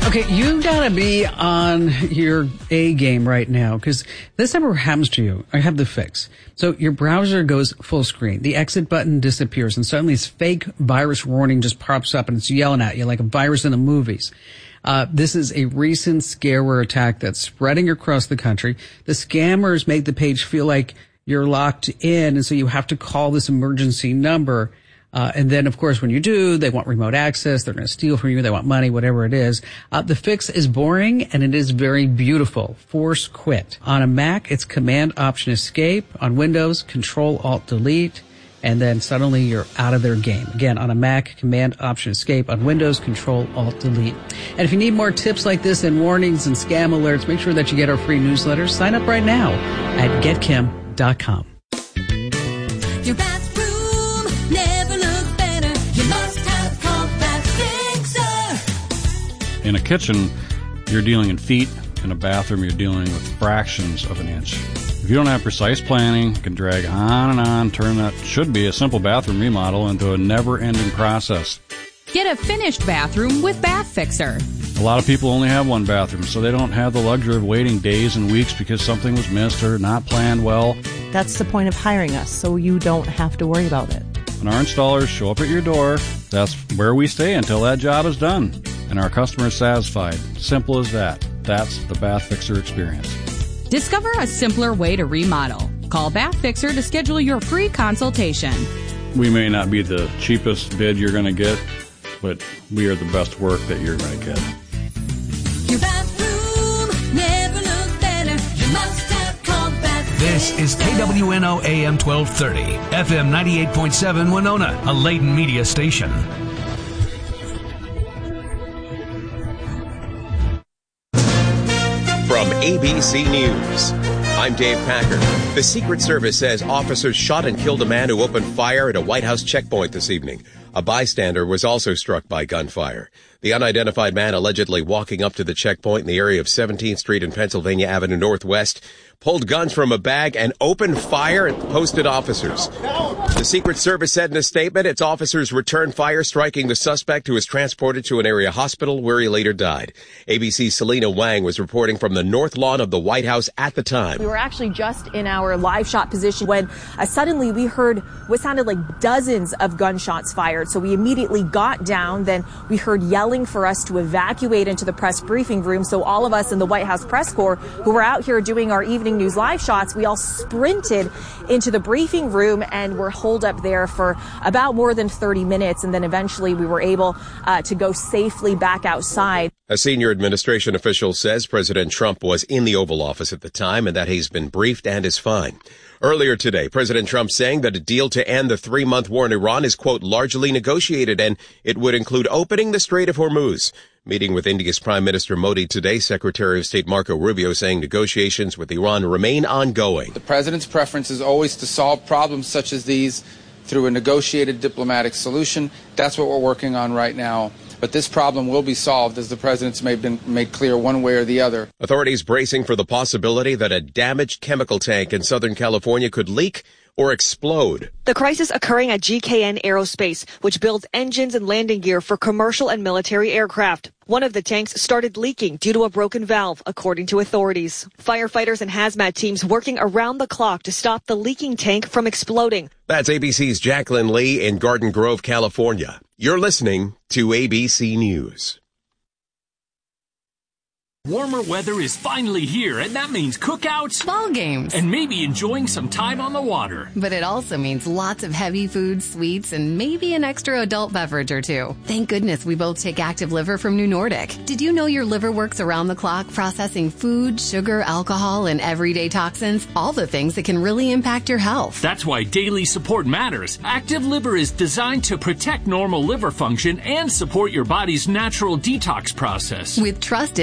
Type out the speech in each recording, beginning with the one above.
Okay, you gotta be on your A game right now, because this ever happens to you, I have the fix. So your browser goes full screen, the exit button disappears, and suddenly this fake virus warning just pops up and it's yelling at you like a virus in the movies. This is a recent scareware attack that's spreading across the country. The scammers make the page feel like you're locked in, and so you have to call this emergency number. And then, of course, when you do, they want remote access. They're going to steal from you. They want money, whatever it is. The fix is boring, and it is very beautiful. Force quit. On a Mac, it's Command-Option-Escape. On Windows, Control-Alt-Delete. And then suddenly you're out of their game. Again, on a Mac, Command-Option-Escape. On Windows, Control-Alt-Delete. And if you need more tips like this and warnings and scam alerts, make sure that you get our free newsletter. Sign up right now at getkim.com. Your bathroom never looked better. You must have called Bath Fixer. In a kitchen, you're dealing in feet. In a bathroom, you're dealing with fractions of an inch. If you don't have precise planning, you can drag on and on, turn that should be a simple bathroom remodel into a never-ending process. Get a finished bathroom with Bath Fixer. A lot of people only have one bathroom, so they don't have the luxury of waiting days and weeks because something was missed or not planned well. That's the point of hiring us, so you don't have to worry about it. When our installers show up at your door, that's where we stay until that job is done. And our customer is satisfied. Simple as that. That's the Bath Fixer experience. Discover a simpler way to remodel. Call Bath Fixer to schedule your free consultation. We may not be the cheapest bid you're going to get, but we are the best work that you're going to get. Your bathroom never looked better. You must have called Bath Fixer. This is KWNO AM 1230, FM 98.7 Winona, a Layton media station. From ABC News, I'm Dave Packer. The Secret Service says officers shot and killed a man who opened fire at a White House checkpoint this evening. A bystander was also struck by gunfire. The unidentified man allegedly walking up to the checkpoint in the area of 17th Street and Pennsylvania Avenue Northwest pulled guns from a bag and opened fire at posted officers. The Secret Service said in a statement its officers returned fire, striking the suspect, who was transported to an area hospital where he later died. ABC's Selena Wang was reporting from the north lawn of the White House at the time. We were actually just in our live shot position when suddenly we heard what sounded like dozens of gunshots fired. So we immediately got down. Then we heard yelling for us to evacuate into the press briefing room. So all of us in the White House press corps who were out here doing our evening news live shots, we all sprinted into the briefing room and were holed up there for about more than 30 minutes. And then eventually we were able to go safely back outside. A senior administration official says President Trump was in the Oval Office at the time and that he's been briefed and is fine. Earlier today, President Trump saying that a deal to end the 3-month war in Iran is, quote, largely negotiated, and it would include opening the Strait of Hormuz. Meeting with India's Prime Minister Modi today, Secretary of State Marco Rubio saying negotiations with Iran remain ongoing. The president's preference is always to solve problems such as these through a negotiated diplomatic solution. That's what we're working on right now. But this problem will be solved, as the president's made clear one way or the other. Authorities bracing for the possibility that a damaged chemical tank in Southern California could leak or explode. The crisis occurring at GKN Aerospace, which builds engines and landing gear for commercial and military aircraft. One of the tanks started leaking due to a broken valve, according to authorities. Firefighters and hazmat teams working around the clock to stop the leaking tank from exploding. That's ABC's Jacqueline Lee in Garden Grove, California. You're listening to ABC News. Warmer weather is finally here, and that means cookouts, ball games, and maybe enjoying some time on the water. But it also means lots of heavy food, sweets, and maybe an extra adult beverage or two. Thank goodness we both take Active Liver from New Nordic. Did you know your liver works around the clock processing food, sugar, alcohol, and everyday toxins? All the things that can really impact your health. That's why daily support matters. Active Liver is designed to protect normal liver function and support your body's natural detox process. With trusted natural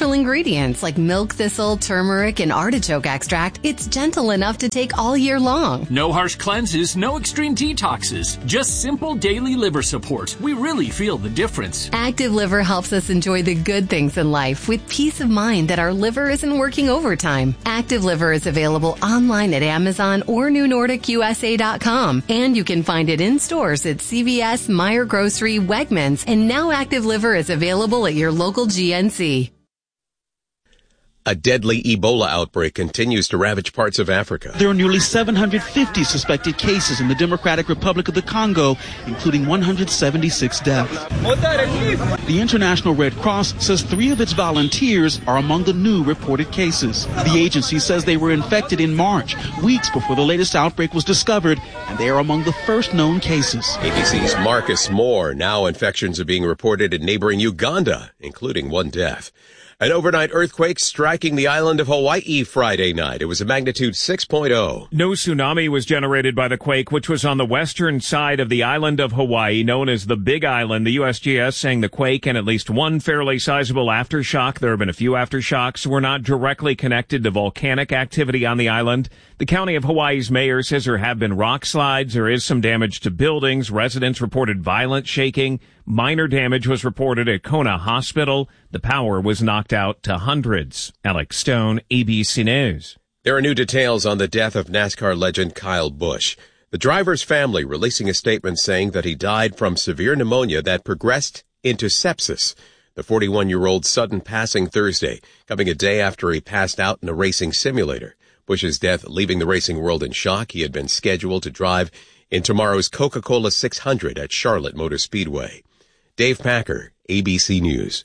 natural ingredients like milk thistle, turmeric, and artichoke extract, it's gentle enough to take all year long. No harsh cleanses, no extreme detoxes, just simple daily liver support. We really feel the difference. Active Liver helps us enjoy the good things in life with peace of mind that our liver isn't working overtime. Active Liver is available online at Amazon or NewNordicUSA.com, and you can find it in stores at CVS, Meijer Grocery, Wegmans, and now Active Liver is available at your local GNC. A deadly Ebola outbreak continues to ravage parts of Africa. There are nearly 750 suspected cases in the Democratic Republic of the Congo, including 176 deaths. The International Red Cross says 3 of its volunteers are among the new reported cases. The agency says they were infected in March, weeks before the latest outbreak was discovered, and they are among the first known cases. ABC's Marcus Moore. Now infections are being reported in neighboring Uganda, including 1 death. An overnight earthquake striking the island of Hawaii Friday night. It was a magnitude 6.0. No tsunami was generated by the quake, which was on the western side of the island of Hawaii, known as the Big Island. The USGS saying the quake and at least one fairly sizable aftershock, there have been a few aftershocks, were not directly connected to volcanic activity on the island. The county of Hawaii's mayor says there have been rock slides. There is some damage to buildings. Residents reported violent shaking. Minor damage was reported at Kona Hospital. The power was knocked out to hundreds. Alex Stone, ABC News. There are new details on the death of NASCAR legend Kyle Busch. The driver's family releasing a statement saying that he died from severe pneumonia that progressed into sepsis. The 41-year-old's sudden passing Thursday, coming a day after he passed out in a racing simulator. Busch's death leaving the racing world in shock. He had been scheduled to drive in tomorrow's Coca-Cola 600 at Charlotte Motor Speedway. Dave Packer, ABC News.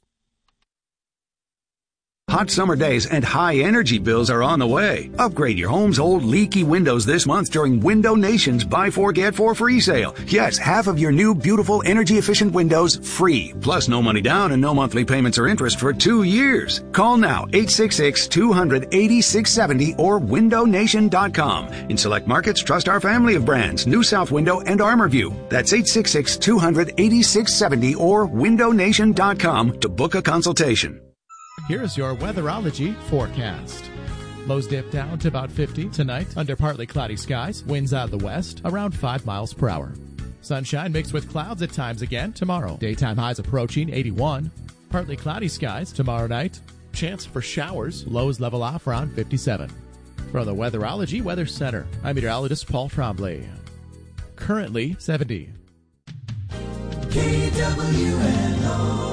Hot summer days and high energy bills are on the way. Upgrade your home's old leaky windows this month during Window Nation's Buy 4 Get 4 free sale. Yes, half of your new beautiful energy efficient windows free. Plus no money down and no monthly payments or interest for 2 years. Call now 866-200-8670 or windownation.com. In select markets, trust our family of brands, New South Window and ArmorView. That's 866-200-8670 or windownation.com to book a consultation. Here's your weatherology forecast. Lows dip down to about 50 tonight under partly cloudy skies. Winds out of the west around 5 miles per hour. Sunshine mixed with clouds at times again tomorrow. Daytime highs approaching 81. Partly cloudy skies tomorrow night. Chance for showers. Lows level off around 57. From the Weatherology Weather Center, I'm meteorologist Paul Trombley. Currently 70. KWNO.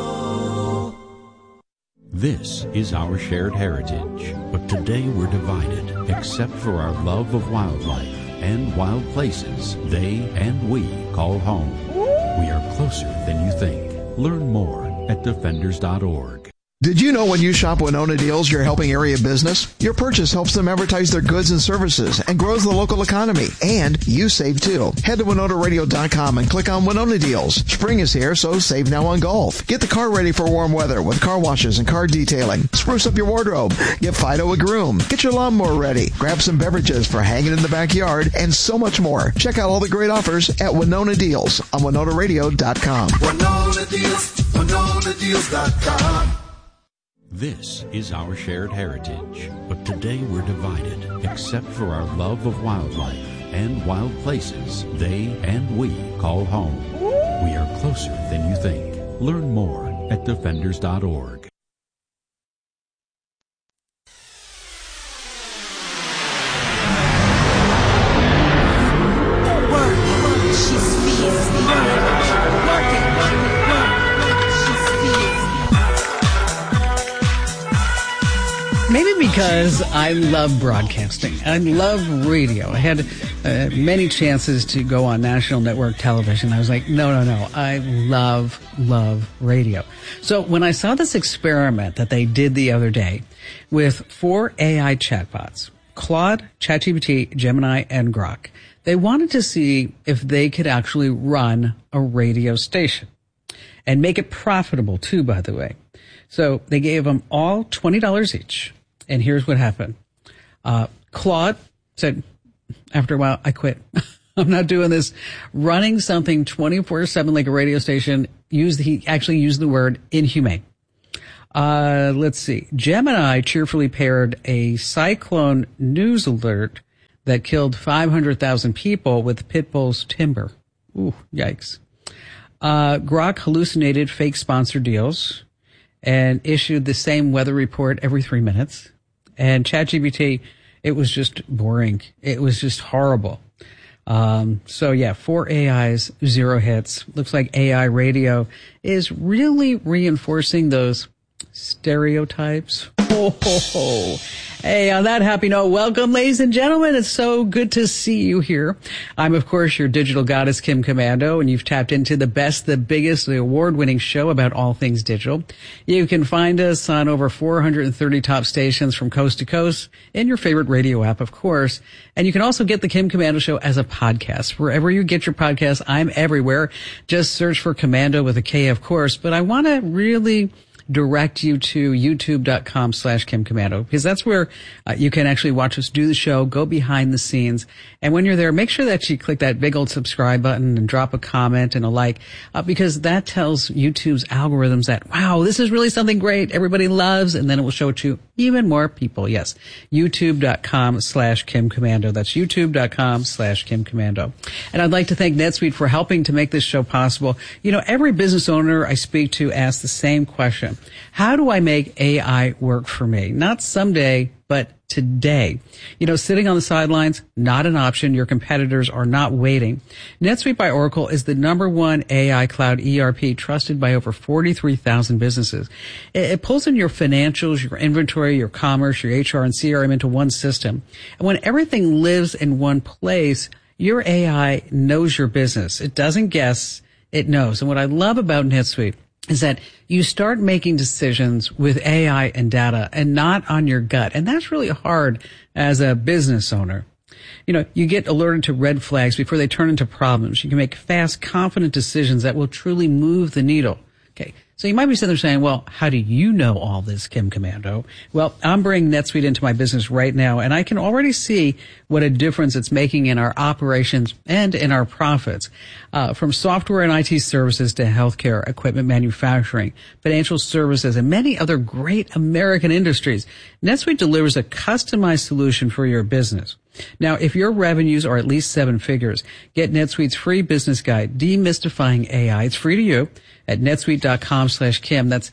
This is our shared heritage, but today we're divided, except for our love of wildlife and wild places they and we call home. We are closer than you think. Learn more at defenders.org. Did you know when you shop Winona Deals, you're helping area business? Your purchase helps them advertise their goods and services and grows the local economy. And you save too. Head to WinonaRadio.com and click on Winona Deals. Spring is here, so save now on golf. Get the car ready for warm weather with car washes and car detailing. Spruce up your wardrobe. Get Fido a groom. Get your lawnmower ready. Grab some beverages for hanging in the backyard and so much more. Check out all the great offers at Winona Deals on WinonaRadio.com. Winona Deals, WinonaDeals.com. This is our shared heritage, but today we're divided, except for our love of wildlife and wild places they and we call home. We are closer than you think. Learn more at defenders.org. Maybe because I love broadcasting. I love radio. I had many chances to go on national network television. I was like, no. I love radio. So when I saw this experiment that they did the other day with 4 AI chatbots, Claude, ChatGPT, Gemini, and Grok, they wanted to see if they could actually run a radio station and make it profitable too, by the way. So they gave them all $20 each. And here's what happened. Claude said, after a while, I quit. I'm not doing this. Running something 24/7 like a radio station, he actually used the word inhumane. Let's see. Gemini cheerfully paired a cyclone news alert that killed 500,000 people with Pitbull's Timber. Ooh, yikes. Grok hallucinated fake sponsor deals and issued the same weather report every 3 minutes. And ChatGPT, it was just boring. It was just horrible. So yeah, 4 AIs, 0 hits. Looks like AI radio is really reinforcing those stereotypes. Ho, ho, ho. Hey, on that happy note, welcome, ladies and gentlemen. It's so good to see you here. I'm, of course, your digital goddess, Kim Komando, and you've tapped into the best, the biggest, the award-winning show about all things digital. You can find us on over 430 top stations from coast to coast in your favorite radio app, of course. And you can also get the Kim Komando Show as a podcast. Wherever you get your podcasts, I'm everywhere. Just search for Komando with a K, of course. But I want to really direct you to youtube.com/Kim Komando, because that's where you can actually watch us do the show, go behind the scenes. And when you're there, make sure that you click that big old subscribe button and drop a comment and a like, because that tells YouTube's algorithms that, wow, this is really something great everybody loves, and then it will show it to even more people. Yes, youtube.com/Kim Komando. That's youtube.com/Kim Komando. And I'd like to thank NetSuite for helping to make this show possible. You know, every business owner I speak to asks the same question. How do I make AI work for me? Not someday, but today. You know, sitting on the sidelines, not an option. Your competitors are not waiting. NetSuite by Oracle is the #1 AI cloud ERP trusted by over 43,000 businesses. It pulls in your financials, your inventory, your commerce, your HR and CRM into one system. And when everything lives in one place, your AI knows your business. It doesn't guess, it knows. And what I love about NetSuite is that you start making decisions with AI and data and not on your gut. And that's really hard as a business owner. You know, you get alerted to red flags before they turn into problems. You can make fast, confident decisions that will truly move the needle. Okay. So you might be sitting there saying, well, how do you know all this, Kim Komando? Well, I'm bringing NetSuite into my business right now, and I can already see what a difference it's making in our operations and in our profits. From software and IT services to healthcare, equipment manufacturing, financial services, and many other great American industries, NetSuite delivers a customized solution for your business. Now, if your revenues are at least 7 figures, get NetSuite's free business guide, Demystifying AI. It's free to you at netsuite.com/Kim. That's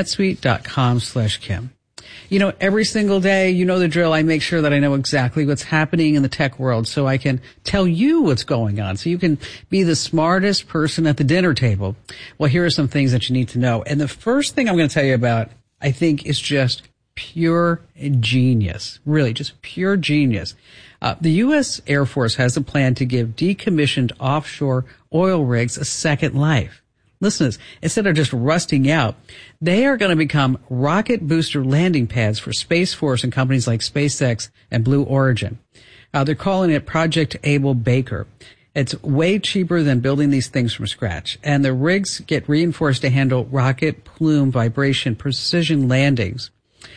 netsuite.com/Kim. You know, every single day, you know the drill. I make sure that I know exactly what's happening in the tech world so I can tell you what's going on, so you can be the smartest person at the dinner table. Well, here are some things that you need to know. And the first thing I'm going to tell you about, I think, is just pure genius. Really, just pure genius. The U.S. Air Force has a plan to give decommissioned offshore oil rigs a second life. Listen to this. Instead of just rusting out, they are going to become rocket booster landing pads for Space Force and companies like SpaceX and Blue Origin. They're calling it Project Able Baker. It's way cheaper than building these things from scratch. And the rigs get reinforced to handle rocket plume vibration precision landings.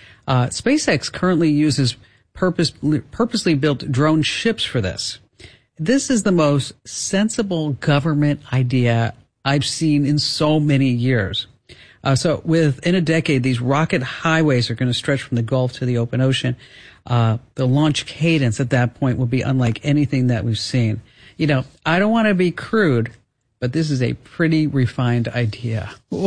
SpaceX currently uses purposely built drone ships for this. This is the most sensible government idea I've seen in so many years. So within a decade, these rocket highways are going to stretch from the Gulf to the open ocean. The launch cadence at that point will be unlike anything that we've seen. You know, I don't want to be crude, but this is a pretty refined idea.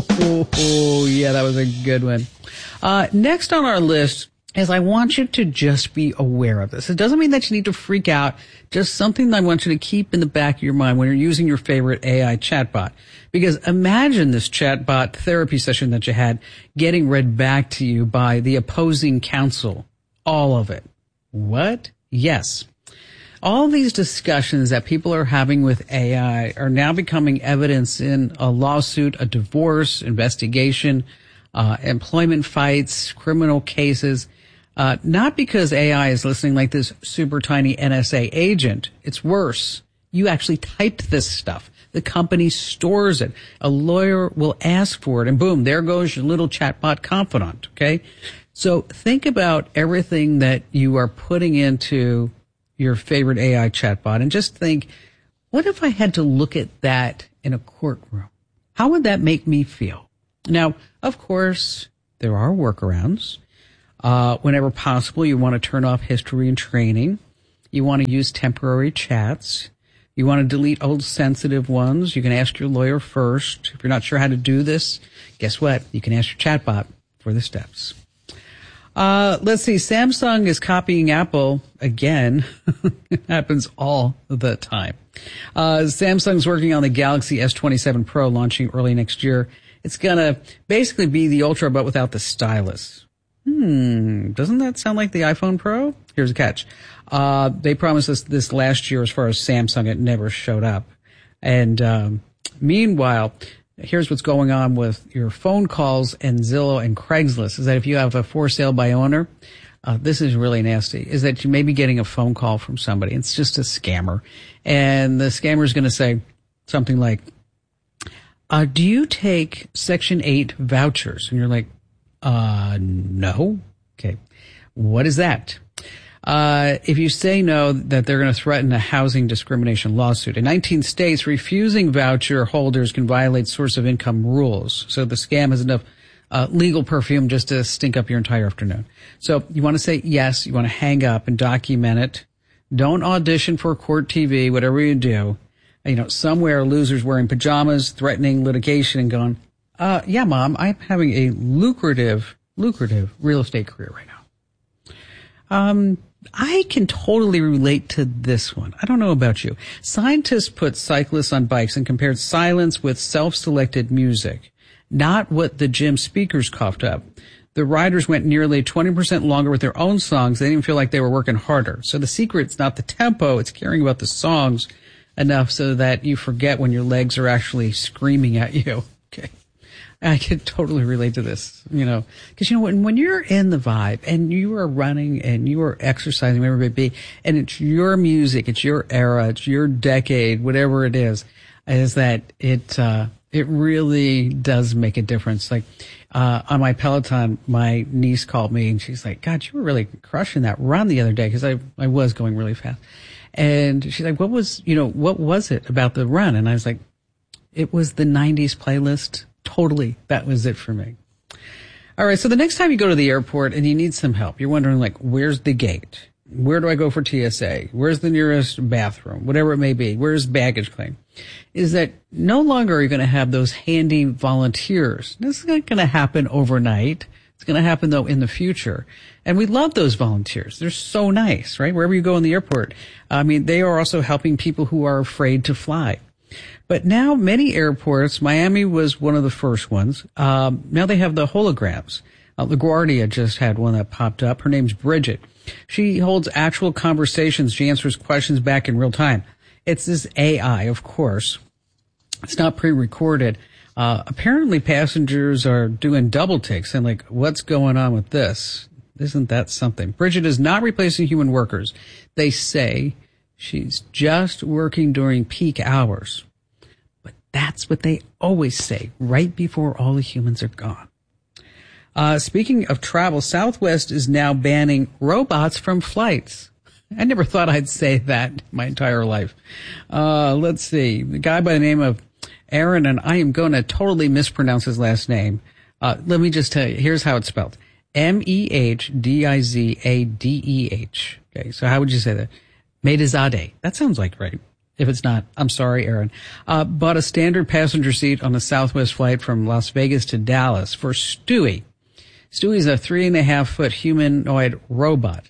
Oh, yeah, that was a good one. Next on our list is I want you to just be aware of this. It doesn't mean that you need to freak out. Just something that I want you to keep in the back of your mind when you're using your favorite AI chatbot. Because imagine this chatbot therapy session that you had getting read back to you by the opposing counsel. All of it. What? Yes. All these discussions that people are having with AI are now becoming evidence in a lawsuit, a divorce, investigation, employment fights, criminal cases. Not because AI is listening like this super tiny NSA agent. It's worse. You actually typed this stuff. The company stores it. A lawyer will ask for it, and boom, there goes your little chatbot confidant, okay? So think about everything that you are putting into your favorite AI chatbot and just think, what if I had to look at that in a courtroom? How would that make me feel? Now, of course, there are workarounds. Whenever possible, you want to turn off history and training. You want to use temporary chats. You want to delete old sensitive ones. You can ask your lawyer first. If you're not sure how to do this, guess what? You can ask your chatbot for the steps. Let's see. Samsung is copying Apple again. It happens all the time. Samsung's working on the Galaxy S27 Pro launching early next year. It's going to basically be the Ultra, but without the stylus. Doesn't that sound like the iPhone Pro? Here's a catch. They promised us this last year as far as Samsung. It never showed up. And meanwhile, here's what's going on with your phone calls and Zillow and Craigslist, is that if you have a for sale by owner, this is really nasty, is that you may be getting a phone call from somebody. It's just a scammer. And the scammer is going to say something like, do you take Section 8 vouchers? And you're like, no. Okay. What is that? If you say no, that they're going to threaten a housing discrimination lawsuit. In 19 states, refusing voucher holders can violate source of income rules. So the scam has enough legal perfume just to stink up your entire afternoon. So you want to say yes, you want to hang up and document it. Don't audition for court TV, whatever you do. Somewhere losers wearing pajamas, threatening litigation and going, yeah, Mom, I'm having a lucrative real estate career right now. I can totally relate to this one. I don't know about you. Scientists put cyclists on bikes and compared silence with self-selected music, not what the gym speakers coughed up. The riders went nearly 20% longer with their own songs. They didn't even feel like they were working harder. So the secret's not the tempo, it's caring about the songs enough so that you forget when your legs are actually screaming at you. Okay. I can totally relate to this, because when you're in the vibe and you are running and you are exercising, whatever it may be, and it's your music, it's your era, it's your decade, whatever it is that it really does make a difference. Like, on my Peloton, my niece called me and she's like, God, you were really crushing that run the other day, because I was going really fast. And she's like, what was it about the run? And I was like, it was the 90s playlist. Totally. That was it for me. All right. So the next time you go to the airport and you need some help, you're wondering, like, where's the gate? Where do I go for TSA? Where's the nearest bathroom? Whatever it may be. Where's baggage claim? Is that no longer are you going to have those handy volunteers. This is not going to happen overnight. It's going to happen, though, in the future. And we love those volunteers. They're so nice, right? Wherever you go in the airport. They are also helping people who are afraid to fly. But now many airports, Miami was one of the first ones. Now they have the holograms. LaGuardia just had one that popped up. Her name's Bridget. She holds actual conversations. She answers questions back in real time. It's this AI, of course. It's not pre-recorded. Apparently passengers are doing double takes and like, what's going on with this? Isn't that something? Bridget is not replacing human workers. They say she's just working during peak hours. That's what they always say right before all the humans are gone. Speaking of travel, Southwest is now banning robots from flights. I never thought I'd say that my entire life. Let's see. The guy by the name of Aaron, and I am going to totally mispronounce his last name. Let me just tell you. Here's how it's spelled. Mehdizadeh. Okay, so how would you say that? Mehdizadeh. That sounds like right. If it's not, I'm sorry, Aaron. Bought a standard passenger seat on a Southwest flight from Las Vegas to Dallas for Stewie. Stewie's a 3.5-foot humanoid robot.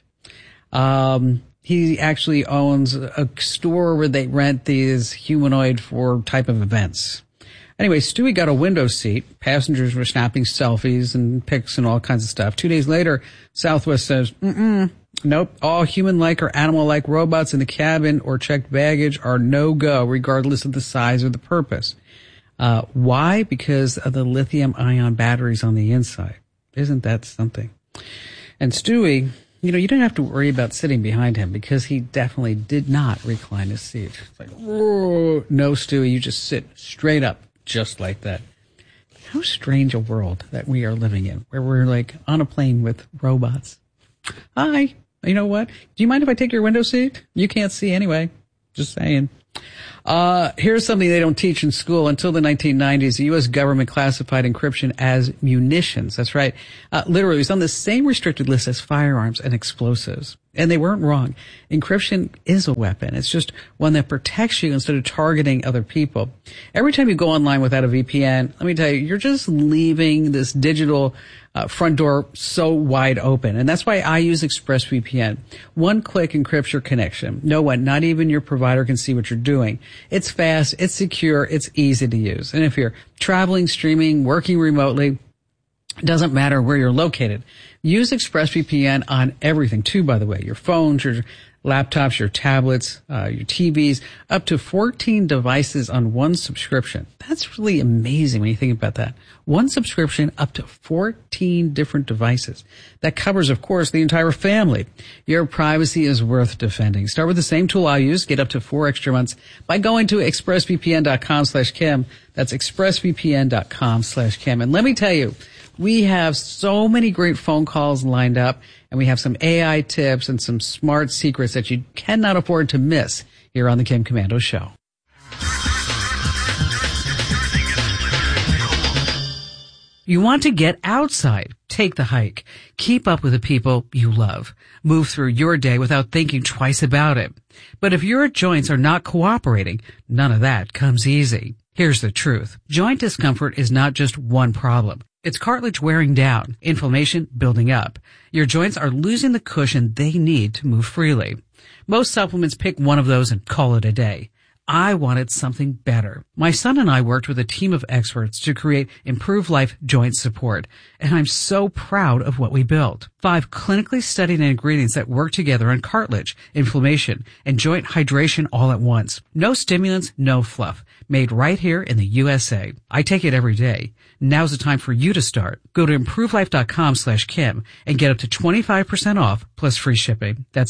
He actually owns a store where they rent these humanoid for type of events. Anyway, Stewie got a window seat. Passengers were snapping selfies and pics and all kinds of stuff. 2 days later, Southwest says, nope, all human-like or animal-like robots in the cabin or checked baggage are no-go, regardless of the size or the purpose. Why? Because of the lithium-ion batteries on the inside. Isn't that something? And Stewie, you don't have to worry about sitting behind him because he definitely did not recline his seat. It's like, whoa, no, Stewie, you just sit straight up just like that. How strange a world that we are living in, where we're like on a plane with robots. Hi. You know what? Do you mind if I take your window seat? You can't see anyway. Just saying. Here's something they don't teach in school. Until the 1990s, the U.S. government classified encryption as munitions. That's right. Literally, it was on the same restricted list as firearms and explosives. And they weren't wrong. Encryption is a weapon. It's just one that protects you instead of targeting other people. Every time you go online without a VPN, let me tell you, you're just leaving this digital front door so wide open. And that's why I use ExpressVPN. One click encrypts your connection. No one, not even your provider, can see what you're doing. It's fast, it's secure, it's easy to use. And if you're traveling, streaming, working remotely, it doesn't matter where you're located. Use ExpressVPN on everything too, by the way. Your phones, your laptops, your tablets, your TVs, up to 14 devices on one subscription. That's really amazing when you think about that. One subscription, up to 14 different devices. That covers, of course, the entire family. Your privacy is worth defending. Start with the same tool I use. Get up to 4 extra months by going to expressvpn.com/Kim. That's expressvpn.com/Kim. And let me tell you, we have so many great phone calls lined up, and we have some AI tips and some smart secrets that you cannot afford to miss here on the Kim Komando Show. You want to get outside. Take the hike. Keep up with the people you love. Move through your day without thinking twice about it. But if your joints are not cooperating, none of that comes easy. Here's the truth. Joint discomfort is not just one problem. It's cartilage wearing down, inflammation building up. Your joints are losing the cushion they need to move freely. Most supplements pick one of those and call it a day. I wanted something better. My son and I worked with a team of experts to create Improve Life Joint Support, and I'm so proud of what we built. 5 clinically studied ingredients that work together on cartilage, inflammation, and joint hydration all at once. No stimulants, no fluff. Made right here in the USA. I take it every day. Now's the time for you to start. Go to improvelife.com/Kim and get up to 25% off plus free shipping. That's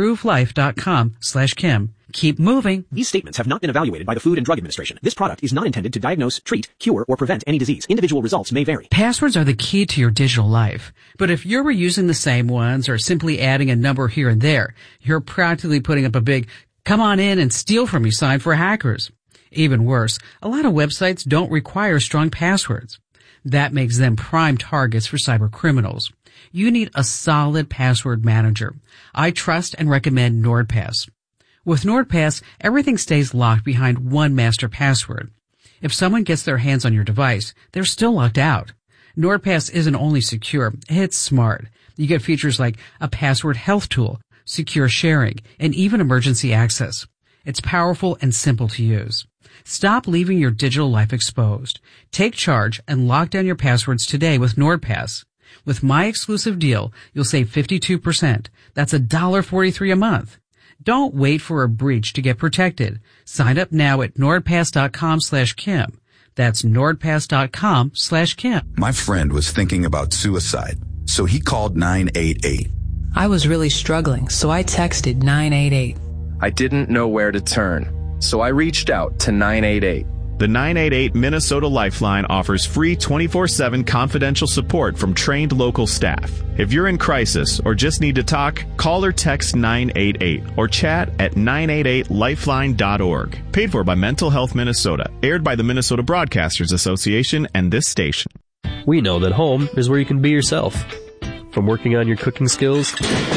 improvelife.com/Kim. Keep moving. These statements have not been evaluated by the Food and Drug Administration. This product is not intended to diagnose, treat, cure, or prevent any disease. Individual results may vary. Passwords are the key to your digital life. But if you're reusing the same ones or simply adding a number here and there, you're practically putting up a big "come on in and steal from me" sign for hackers. Even worse, a lot of websites don't require strong passwords. That makes them prime targets for cyber criminals. You need a solid password manager. I trust and recommend NordPass. With NordPass, everything stays locked behind one master password. If someone gets their hands on your device, they're still locked out. NordPass isn't only secure, it's smart. You get features like a password health tool, secure sharing, and even emergency access. It's powerful and simple to use. Stop leaving your digital life exposed. Take charge and lock down your passwords today with NordPass. With my exclusive deal, you'll save 52%. That's $1.43 a month. Don't wait for a breach to get protected. Sign up now at nordpass.com/Kim. That's nordpass.com/Kim. My friend was thinking about suicide, so he called 988. I was really struggling, so I texted 988. I didn't know where to turn, so I reached out to 988. The 988 Minnesota Lifeline offers free 24/7 confidential support from trained local staff. If you're in crisis or just need to talk, call or text 988 or chat at 988lifeline.org. Paid for by Mental Health Minnesota. Aired by the Minnesota Broadcasters Association and this station. We know that home is where you can be yourself. From working on your cooking skills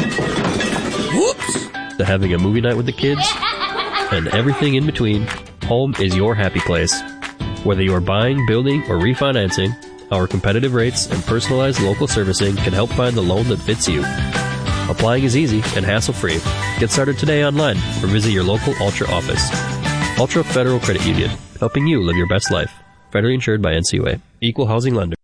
to having a movie night with the kids and everything in between, home is your happy place. Whether you are buying, building, or refinancing, our competitive rates and personalized local servicing can help find the loan that fits you. Applying is easy and hassle-free. Get started today online or visit your local Ultra office. Ultra Federal Credit Union, helping you live your best life. Federally insured by NCUA. Equal housing lender.